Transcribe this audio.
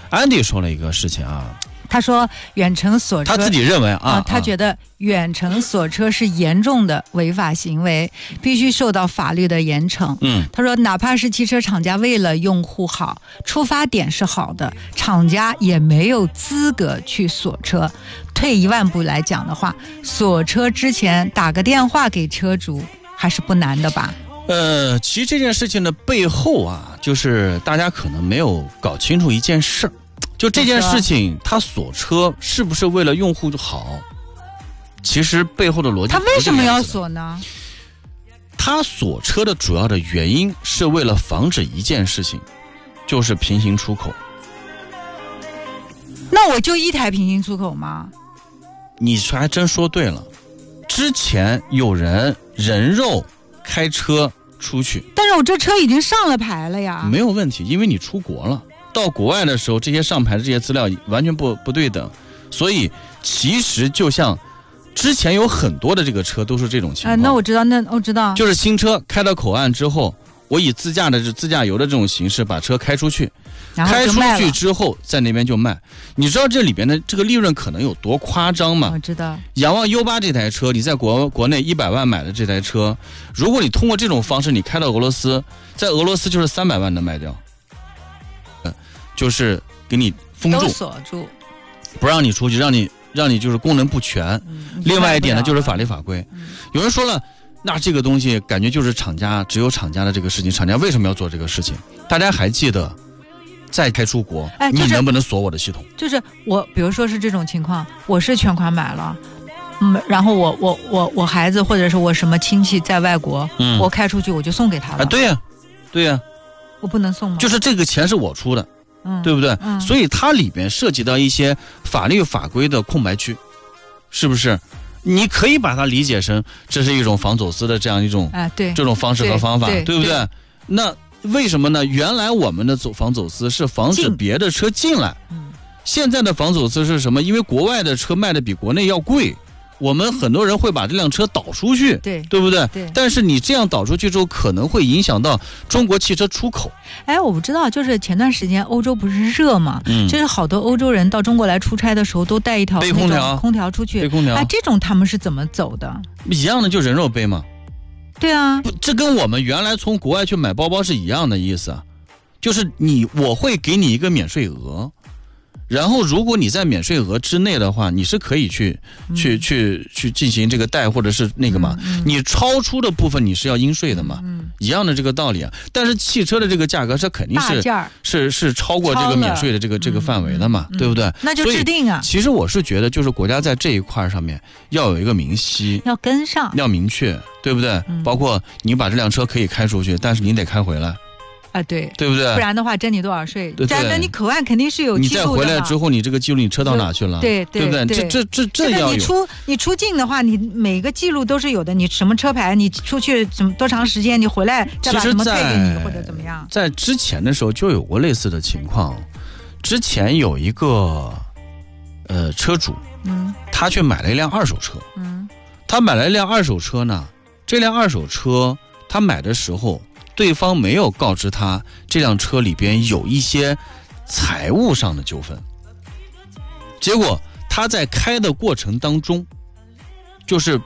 安迪说了一个事情啊， 他说远程锁车， 他自己认为他觉得远程锁车是严重的违法行为，必须受到法律的严惩。他说哪怕是汽车厂家为了用户好，出发点是好的，厂家也没有资格去锁车。退一万步来讲的话，锁车之前打个电话给车主还是不难的吧？ 其实这件事情的背后啊，就是大家可能没有搞清楚一件事儿。就这件事情，他锁车是不是为了用户好？其实背后的逻辑， 他为什么要锁呢？ 他锁车的主要的原因是为了防止一件事情，就是平行出口。 那我就一台平行出口吗？ 你还真说对了。之前有人人肉开车出去， 但是我这车已经上了牌了呀。 没有问题，因为你出国了。到国外的时候，这些上牌的这些资料完全不对等，所以其实就像之前有很多的这个车都是这种情况。 那我知道， 就是新车开到口岸之后，我以自驾游的这种形式把车开出去，开出去之后在那边就卖。你知道这里边的这个利润可能有多夸张吗？ 我知道。 仰望 U8 这台车，你在国内100万买的这台车，如果你通过这种方式你开到俄罗斯，在俄罗斯就是300万能卖掉。就是给你封住， 都锁住， 不让你出去，让你就是功能不全。另外一点呢，就是法律法规。有人说了，那这个东西感觉就是只有厂家的这个事情，厂家为什么要做这个事情？大家还记得，再开出国，你能不能锁我的系统？ 就是我，比如说是这种情况，我是全款买了，然后我孩子或者是我什么亲戚在外国，我开出去我就送给他了。 对呀， 我不能送吗？ 就是这个钱是我出的。对不对？所以它里边涉及到一些法律法规的空白区，是不是？你可以把它理解成这是一种防走私的这样一种这种方式和方法，对不对？那为什么呢？原来我们的防走私是防止别的车进来，现在的防走私是什么？因为国外的车卖的比国内要贵。我们很多人会把这辆车导出去，对不对？但是你这样导出去之后，可能会影响到中国汽车出口。 我不知道，就是前段时间欧洲不是热嘛，就是好多欧洲人到中国来出差的时候都带一条那种空调出去，这种他们是怎么走的？ 一样的，就人肉背嘛。 对啊， 这跟我们原来从国外去买包包是一样的意思啊，就是我会给你一个免税额。然后，如果你在免税额之内的话，你是可以去进行这个贷或者是那个嘛。你超出的部分你是要应税的嘛，一样的这个道理啊。但是汽车的这个价格，它肯定是超过这个免税的这个范围的嘛，对不对？ 那就制定啊。 其实我是觉得，就是国家在这一块上面要有一个明晰， 要跟上， 要明确，对不对？包括你把这辆车可以开出去，但是你得开回来。 对不对？ 不然的话征你多少税？那你口岸肯定是有记录的。 你再回来之后，你这个记录你车到哪去了？ 对不对？这要有。 你出境的话，你每个记录都是有的。你什么车牌，你出去多长时间，你回来再把什么退给你或者怎么样？ 在之前的时候就有过类似的情况。之前有一个车主，他去买了一辆二手车，他买了一辆二手车呢，这辆二手车他买的时候。对方没有告知他这辆车里边有一些财务上的纠纷，结果他在开的过程当中，就是